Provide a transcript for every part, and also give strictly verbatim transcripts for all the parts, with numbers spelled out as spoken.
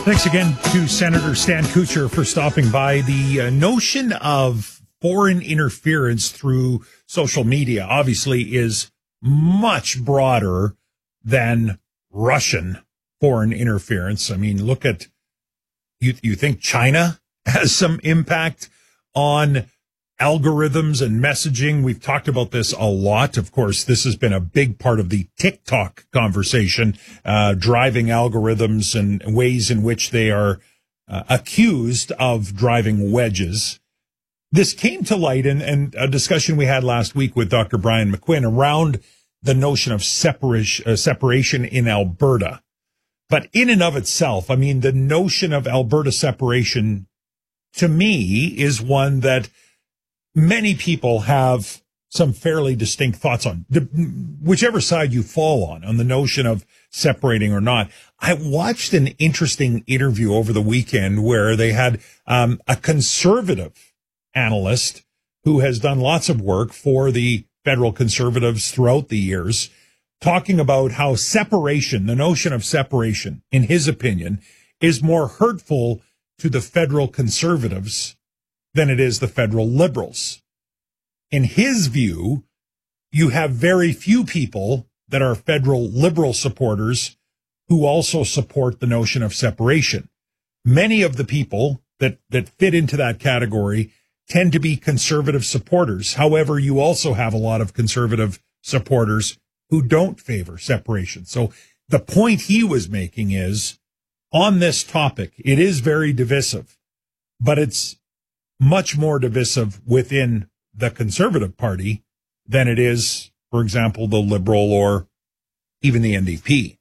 Thanks again to Senator Stan Kuchar for stopping by. The uh, notion of foreign interference through social media obviously is much broader than Russian foreign interference. I mean, look at, you, you think China has some impact on algorithms and messaging? We've talked about this a lot. Of course, this has been a big part of the TikTok conversation, uh, driving algorithms and ways in which they are uh, accused of driving wedges. This came to light in, in a discussion we had last week with Doctor Brian McQuinn around the notion of separation, uh, separation in Alberta. But in and of itself, I mean, the notion of Alberta separation, to me, is one that many people have some fairly distinct thoughts on, whichever side you fall on, on the notion of separating or not. I watched an interesting interview over the weekend where they had um, a conservative analyst who has done lots of work for the federal Conservatives throughout the years, talking about how separation, the notion of separation, in his opinion, is more hurtful to the federal Conservatives than it is the federal Liberals. In his view, you have very few people that are federal Liberal supporters who also support the notion of separation. Many of the people that, that fit into that category tend to be conservative supporters. However, you also have a lot of conservative supporters who don't favor separation. So the point he was making is, on this topic, it is very divisive, but it's much more divisive within the Conservative Party than it is, for example, the Liberal or even the N D P.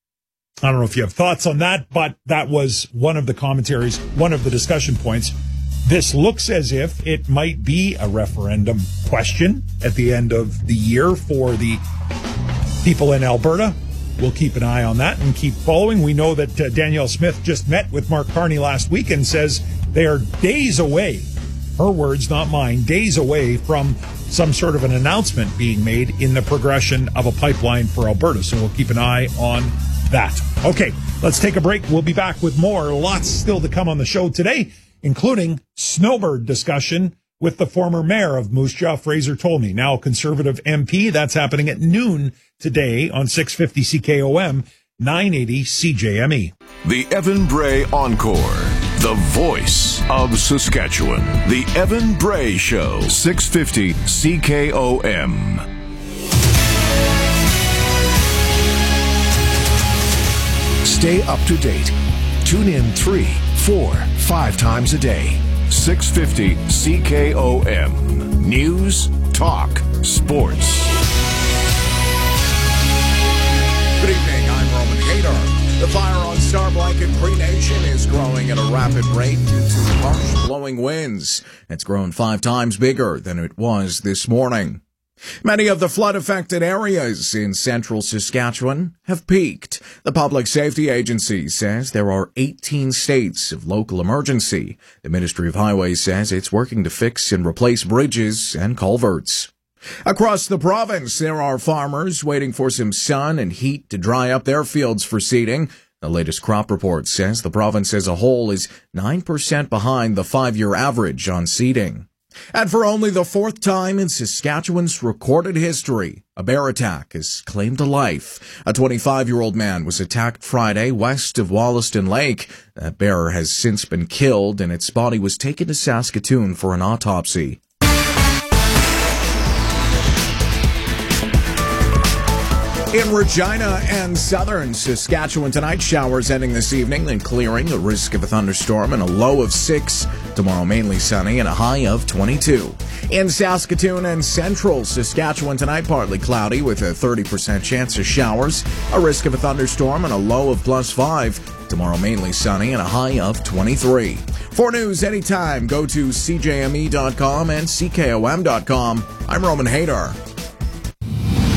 I don't know if you have thoughts on that, but that was one of the commentaries, one of the discussion points. This looks as if it might be a referendum question at the end of the year for the people in Alberta. We'll keep an eye on that and keep following. We know that uh, Danielle Smith just met with Mark Carney last week and says they are days away, her words, not mine, days away from some sort of an announcement being made in the progression of a pipeline for Alberta. So we'll keep an eye on that. Okay, let's take a break. We'll be back with more. Lots still to come on the show today, including snowbird discussion with the former mayor of Moose Jaw, Fraser Tolmie, now Conservative M P. That's happening at noon today on six fifty C K O M, nine eighty C J M E. The Evan Bray Encore, the voice of Saskatchewan. The Evan Bray Show, six fifty C K O M. Stay up to date. Tune in three, four, five times a day. six fifty C K O M. News, talk, sports. Good evening, I'm Roman Hadar. The fire on Star Blanket Cree Nation is growing at a rapid rate due to harsh blowing winds. It's grown five times bigger than it was this morning. Many of the flood-affected areas in central Saskatchewan have peaked. The Public Safety Agency says there are eighteen states of local emergency. The Ministry of Highways says it's working to fix and replace bridges and culverts. Across the province, there are farmers waiting for some sun and heat to dry up their fields for seeding. The latest crop report says the province as a whole is nine percent behind the five-year average on seeding. And for only the fourth time in Saskatchewan's recorded history, a bear attack has claimed a life. A twenty-five-year-old man was attacked Friday west of Wollaston Lake. That bear has since been killed, and its body was taken to Saskatoon for an autopsy. In Regina and southern Saskatchewan tonight, showers ending this evening, then clearing, a risk of a thunderstorm and a low of six. Tomorrow mainly sunny and a high of twenty-two. In Saskatoon and central Saskatchewan tonight, partly cloudy with a thirty percent chance of showers, a risk of a thunderstorm and a low of plus five. Tomorrow mainly sunny and a high of twenty-three. For news anytime, go to C J M E dot com and C K O M dot com. I'm Roman Hadar.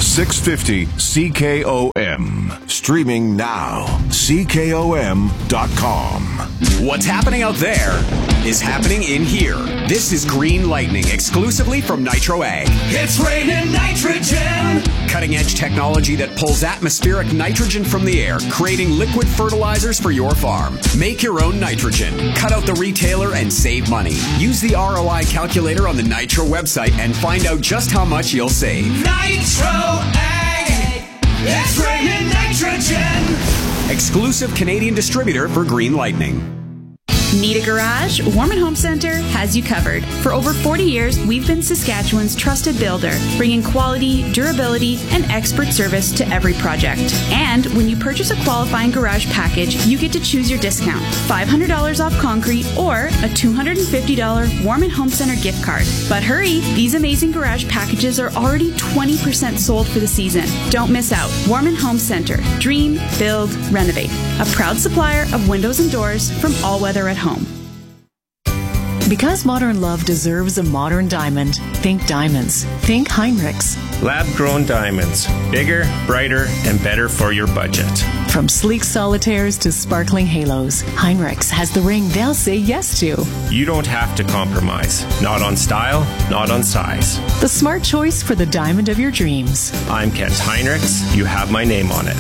six fifty C K O M. Streaming now. C K O M dot com. What's happening out there is happening in here. This is Green Lightning, exclusively from Nitro Ag. It's raining nitrogen! Cutting edge technology that pulls atmospheric nitrogen from the air, creating liquid fertilizers for your farm. Make your own nitrogen. Cut out the retailer and save money. Use the R O I calculator on the Nitro website and find out just how much you'll save. Nitro Ag! It's raining nitrogen! Exclusive Canadian distributor for Green Lightning. Need a garage? Warman Home Center has you covered. For over forty years, we've been Saskatchewan's trusted builder, bringing quality, durability, and expert service to every project. And when you purchase a qualifying garage package, you get to choose your discount. five hundred dollars off concrete or a two hundred fifty dollars Warman Home Center gift card. But hurry, these amazing garage packages are already twenty percent sold for the season. Don't miss out. Warman Home Center. Dream, build, renovate. A proud supplier of windows and doors from All Weather at Home. Because modern love deserves a modern diamond, think diamonds. Think Heinrichs. Lab-grown diamonds. Bigger, brighter, and better for your budget. From sleek solitaires to sparkling halos, Heinrichs has the ring they'll say yes to. You don't have to compromise. Not on style, not on size. The smart choice for the diamond of your dreams. I'm Kent Heinrichs. You have my name on it.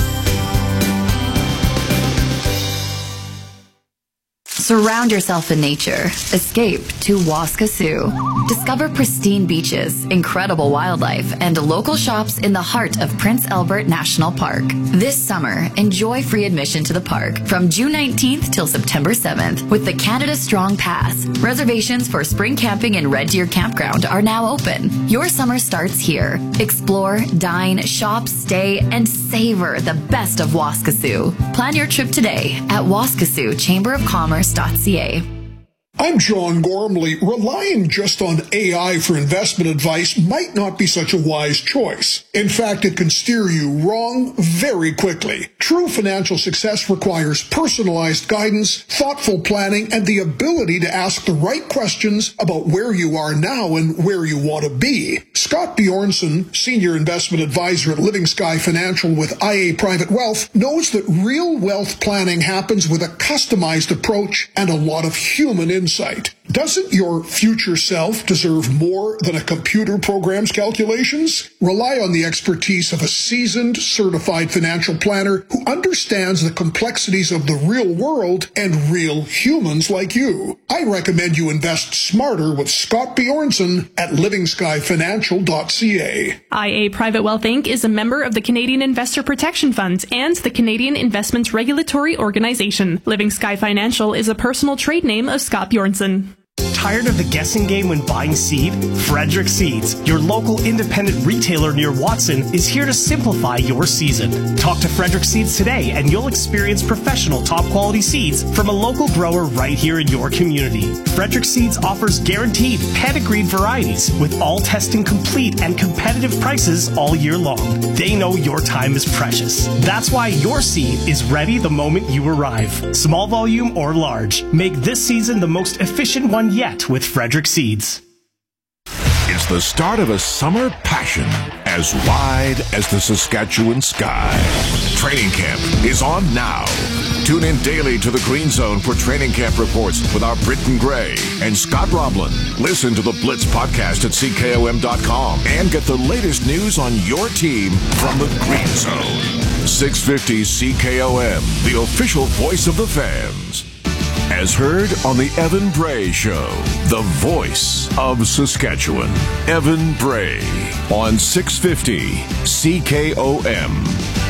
Surround yourself in nature. Escape to Waskesiu. Discover pristine beaches, incredible wildlife, and local shops in the heart of Prince Albert National Park. This summer, enjoy free admission to the park from June nineteenth till September seventh with the Canada Strong Pass. Reservations for spring camping in Red Deer Campground are now open. Your summer starts here. Explore, dine, shop, stay, and savor the best of Waskesiu. Plan your trip today at Waskesiu Chamber of Commerce dot C A. I'm John Gormley. Relying just on A I for investment advice might not be such a wise choice. In fact, it can steer you wrong very quickly. True financial success requires personalized guidance, thoughtful planning, and the ability to ask the right questions about where you are now and where you want to be. Scott Bjornson, Senior Investment Advisor at Living Sky Financial with I A Private Wealth, knows that real wealth planning happens with a customized approach and a lot of human insight. Doesn't your future self deserve more than a computer program's calculations? Rely on the expertise of a seasoned, certified financial planner who understands the complexities of the real world and real humans like you. I recommend you invest smarter with Scott Bjornson at Living Sky Financial dot C A. I A Private Wealth Incorporated is a member of the Canadian Investor Protection Fund and the Canadian Investments Regulatory Organization. Living Sky Financial is a personal trade name of Scott Bjornson. Tired of the guessing game when buying seed? Frederick Seeds, your local independent retailer near Watson, is here to simplify your season. Talk to Frederick Seeds today and you'll experience professional top quality seeds from a local grower right here in your community. Frederick Seeds offers guaranteed pedigreed varieties with all testing complete and competitive prices all year long. They know your time is precious. That's why your seed is ready the moment you arrive. Small volume or large, make this season the most efficient one yet with Frederick Seeds. It's the start of a summer passion as wide as the Saskatchewan sky. Training camp is on now. Tune in daily to the Green Zone for training camp reports with our Britton Gray and Scott Roblin. Listen to the Blitz podcast at C K O M dot com and get the latest news on your team from the Green Zone. six fifty C K O M, the official voice of the fans. As heard on the Evan Bray Show, the voice of Saskatchewan. Evan Bray on six fifty C K O M.